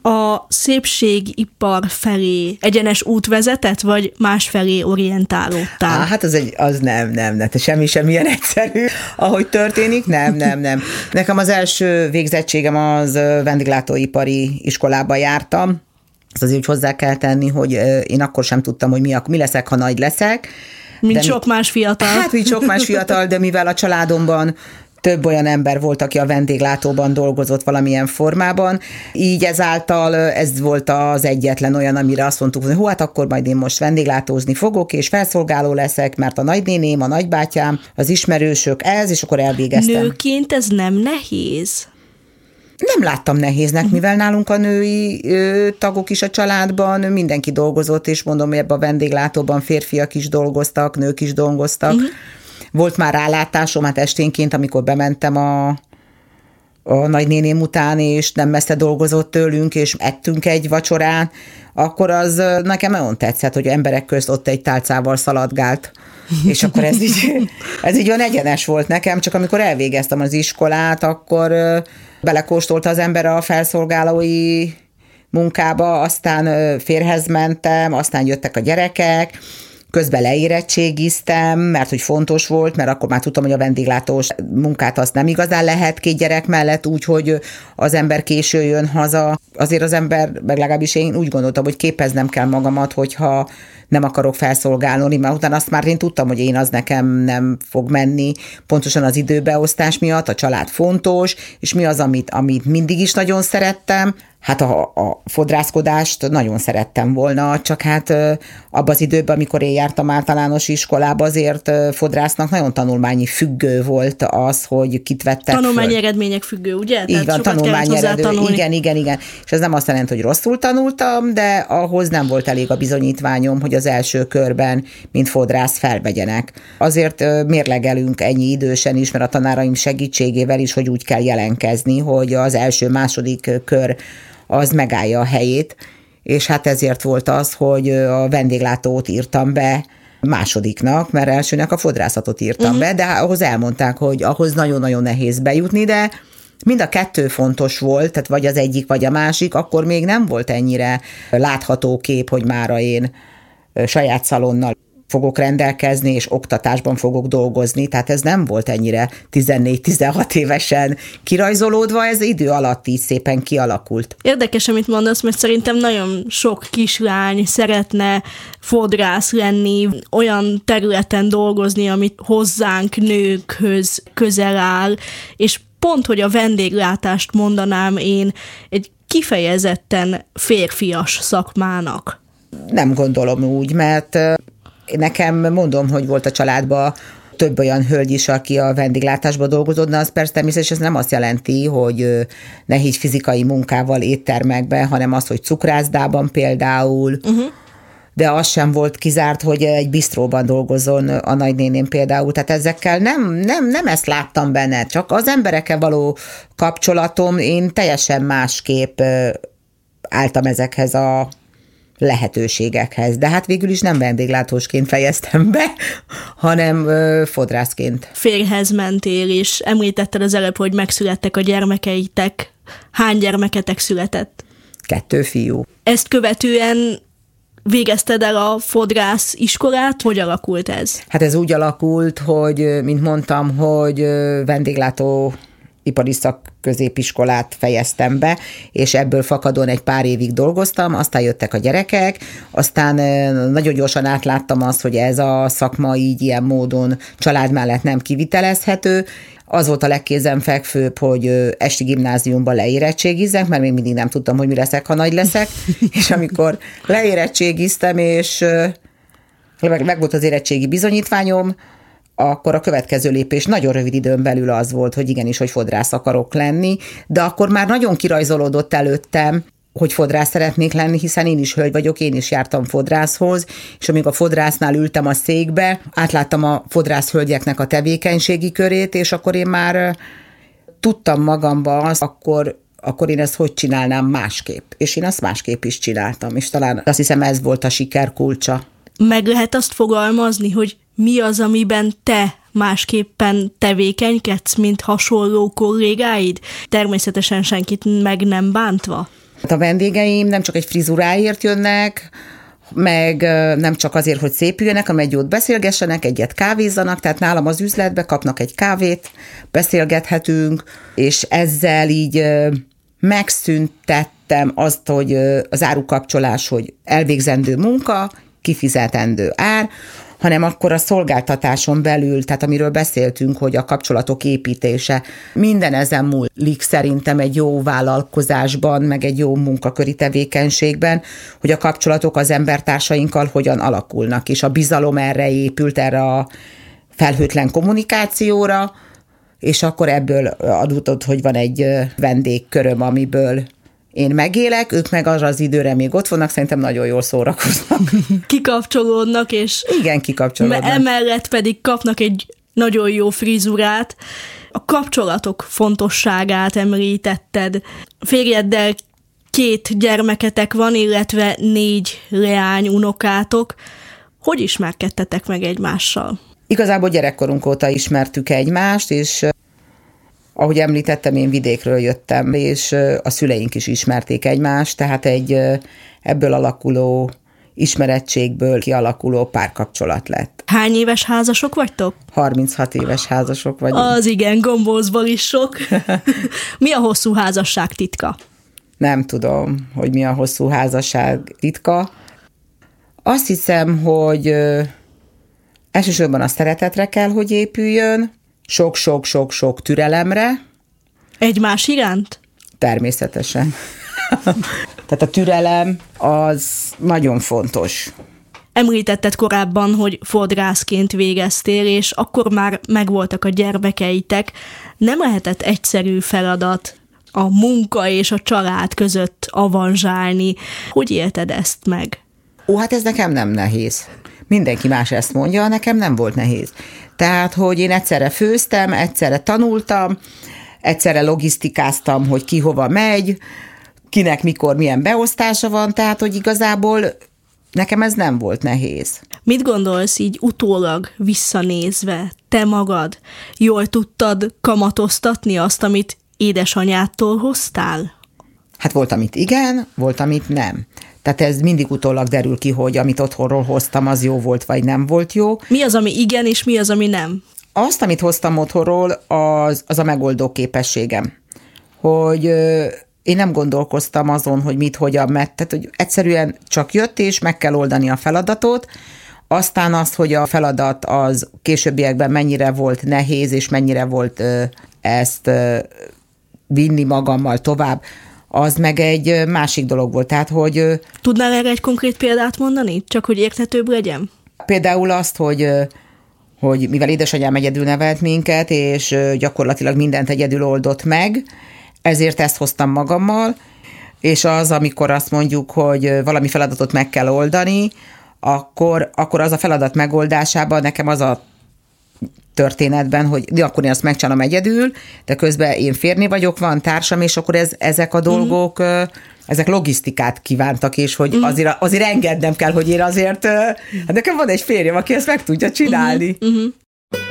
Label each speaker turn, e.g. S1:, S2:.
S1: A szépségipar felé egyenes út vezetett, vagy másfelé orientálódtál?
S2: Hát az nem, semmilyen egyszerű, ahogy történik, nem. Nekem az első végzettségem az vendéglátóipari iskolába jártam. Azt azért hozzá kell tenni, hogy én akkor sem tudtam, hogy mi leszek, ha nagy leszek.
S1: Mint sok más fiatal.
S2: Hát, mint sok más fiatal, de mivel a családomban több olyan ember volt, aki a vendéglátóban dolgozott valamilyen formában, így ezáltal ez volt az egyetlen olyan, amire azt mondtuk, hogy hát akkor majd én most vendéglátózni fogok, és felszolgáló leszek, mert a nagynéném, a nagybátyám, az ismerősök és akkor elvégeztem.
S1: Nőként ez nem nehéz?
S2: Nem láttam nehéznek, mivel nálunk a női tagok is a családban, mindenki dolgozott, és mondom, hogy ebben a vendéglátóban férfiak is dolgoztak, nők is dolgoztak. Volt már rálátásom, hát esténként, amikor bementem a nagynéném után, és nem messze dolgozott tőlünk, és ettünk egy vacsorán, akkor az nekem nagyon tetszett, hogy emberek közt ott egy tálcával szaladgált. És akkor ez így olyan egyenes volt nekem, csak amikor elvégeztem az iskolát, akkor belekóstolta az ember a felszolgálói munkába, aztán férjhez mentem, aztán jöttek a gyerekek, közben leérettségiztem, mert hogy fontos volt, mert akkor már tudtam, hogy a vendéglátós munkát azt nem igazán lehet 2 gyerek mellett, úgyhogy az ember késő jön haza. Azért az ember, meg legalábbis én úgy gondoltam, hogy képeznem kell magamat, hogyha nem akarok felszolgálni, mert utána azt már én tudtam, hogy én az nekem nem fog menni, pontosan az időbeosztás miatt, a család fontos, és mi az, amit mindig is nagyon szerettem. Hát a fodrászkodást nagyon szerettem volna, csak hát abban az időben, amikor én jártam általános iskolába, azért fodrásznak nagyon tanulmányi függő volt az, hogy kit vettek
S1: tanulmányi eredmények függő, ugye?
S2: Így van, tanulmányi eredmény, igen. És ez nem azt jelenti, hogy rosszul tanultam, de ahhoz nem volt elég a bizonyítványom, hogy az első körben, mint fodrász felvegyenek. Azért mérlegelünk ennyi idősen is, mert a tanáraim segítségével is, hogy úgy kell jelenkezni, hogy az első-második kör az megállja a helyét, és hát ezért volt az, hogy a vendéglátót írtam be másodiknak, mert elsőnek a fodrászatot írtam be, de ahhoz elmondták, hogy ahhoz nagyon-nagyon nehéz bejutni, de mind a 2 fontos volt, tehát vagy az egyik, vagy a másik, akkor még nem volt ennyire látható kép, hogy mára én saját szalonnal fogok rendelkezni, és oktatásban fogok dolgozni, tehát ez nem volt ennyire 14-16 évesen kirajzolódva, ez idő alatt így szépen kialakult.
S1: Érdekes, amit mondasz, mert szerintem nagyon sok kislány szeretne fodrász lenni, olyan területen dolgozni, amit hozzánk nőkhöz közel áll, és pont, hogy a vendéglátást mondanám én egy kifejezetten férfias szakmának.
S2: Nem gondolom úgy, mert nekem mondom, hogy volt a családban több olyan hölgy is, aki a vendéglátásban dolgozott, de az persze természetesen ez nem azt jelenti, hogy nehéz fizikai munkával éttermekben, hanem az, hogy cukrászdában például, de az sem volt kizárt, hogy egy bistróban dolgozzon a nagynéném például. Tehát ezekkel nem ezt láttam benne, csak az emberekkel való kapcsolatom, én teljesen másképp álltam ezekhez a lehetőségekhez. De hát végül is nem vendéglátósként fejeztem be, hanem fodrászként.
S1: Férjhez mentél, és említetted az előbb, hogy megszülettek a gyermekeitek. Hány gyermeketek született?
S2: 2 fiú. Ezt
S1: követően végezted el a fodrász iskolát? Hogy alakult ez?
S2: Hát ez úgy alakult, hogy, mint mondtam, hogy vendéglátó ipari szakközépiskolát fejeztem be, és ebből fakadóan egy pár évig dolgoztam, aztán jöttek a gyerekek, aztán nagyon gyorsan átláttam azt, hogy ez a szakma így ilyen módon család mellett nem kivitelezhető. Az volt a legkézenfekvőbb, hogy esti gimnáziumban leérettségizzek, mert még mindig nem tudtam, hogy mi leszek, ha nagy leszek, és amikor leérettségiztem, és meg volt az érettségi bizonyítványom, akkor a következő lépés nagyon rövid időn belül az volt, hogy igenis, hogy fodrász akarok lenni, de akkor már nagyon kirajzolódott előttem, hogy fodrász szeretnék lenni, hiszen én is hölgy vagyok, én is jártam fodrászhoz, és amíg a fodrásznál ültem a székbe, átláttam a fodrász hölgyeknek a tevékenységi körét, és akkor én már tudtam magamba azt, akkor én ezt hogy csinálnám másképp. És én azt másképp is csináltam, és talán azt hiszem ez volt a siker kulcsa.
S1: Meg lehet azt fogalmazni, hogy mi az, amiben te másképpen tevékenykedsz, mint hasonló kollégáid? Természetesen senkit meg nem bántva.
S2: A vendégeim nem csak egy frizuráért jönnek, meg nem csak azért, hogy szépüljenek, hanem egy jót beszélgessenek, egyet kávézzanak, tehát nálam az üzletbe kapnak egy kávét, beszélgethetünk, és ezzel így megszüntettem azt, hogy az árukapcsolás, hogy elvégzendő munka, kifizetendő ár, hanem akkor a szolgáltatáson belül, tehát amiről beszéltünk, hogy a kapcsolatok építése, minden ezen múlik szerintem egy jó vállalkozásban, meg egy jó munkaköri tevékenységben, hogy a kapcsolatok az embertársainkkal hogyan alakulnak, és a bizalom erre épült, erre a felhőtlen kommunikációra, és akkor ebből adódott, hogy van egy vendégköröm, amiből én megélek, ők meg arra az időre még ott vannak, szerintem nagyon jól szórakoznak.
S1: Kikapcsolódnak, és
S2: igen, kikapcsolódnak.
S1: Emellett pedig kapnak egy nagyon jó frizurát. A kapcsolatok fontosságát említetted. Férjeddel 2 gyermeketek van, illetve 4 leány unokátok. Hogy ismerkedtetek meg egymással?
S2: Igazából gyerekkorunk óta ismertük egymást, és ahogy említettem, én vidékről jöttem, és a szüleink is ismerték egymást, tehát egy ebből alakuló ismerettségből kialakuló párkapcsolat lett.
S1: Hány éves házasok vagytok?
S2: 36 éves házasok vagyunk.
S1: Az igen, Gombócból is sok. Mi a hosszú házasság titka?
S2: Nem tudom, hogy mi a hosszú házasság titka. Azt hiszem, hogy elsősorban a szeretetre kell, hogy épüljön, sok-sok-sok-sok türelemre.
S1: Egymás iránt?
S2: Természetesen. Tehát a türelem az nagyon fontos.
S1: Említetted korábban, hogy fodrászként végeztél, és akkor már megvoltak a gyermekeitek. Nem lehetett egyszerű feladat a munka és a család között avanzsálni. Hogy élted ezt meg?
S2: Hát ez nekem nem nehéz. Mindenki más ezt mondja, nekem nem volt nehéz. Tehát, hogy én egyszerre főztem, egyszerre tanultam, egyszerre logisztikáztam, hogy ki hova megy, kinek mikor milyen beosztása van, tehát, hogy igazából nekem ez nem volt nehéz.
S1: Mit gondolsz így utólag visszanézve, te magad? Jól tudtad kamatoztatni azt, amit édesanyádtól hoztál?
S2: Hát volt, amit igen, volt, amit nem. Tehát ez mindig utólag derül ki, hogy amit otthonról hoztam, az jó volt, vagy nem volt jó.
S1: Mi az, ami igen, és mi az, ami nem?
S2: Azt, amit hoztam otthonról, az a megoldó képességem. Hogy én nem gondolkoztam azon, hogy mit, hogyan, mert tehát, hogy egyszerűen csak jött, és meg kell oldani a feladatot. Aztán azt, hogy a feladat az későbbiekben mennyire volt nehéz, és mennyire volt ezt vinni magammal tovább, az meg egy másik dolog volt. Tehát, hogy...
S1: Tudnál erre egy konkrét példát mondani? Csak, hogy érthetőbb legyen?
S2: Például azt, hogy mivel édesanyám egyedül nevelt minket, és gyakorlatilag mindent egyedül oldott meg, ezért ezt hoztam magammal, és az, amikor azt mondjuk, hogy valami feladatot meg kell oldani, akkor az a feladat megoldásában nekem az a történetben, hogy akkor én azt megcsinálom egyedül, de közben én férni vagyok, van társam, és akkor ezek a dolgok, ezek logisztikát kívántak, és hogy azért engednem kell, hogy én azért, hát nekem van egy férjem, aki ezt meg tudja csinálni.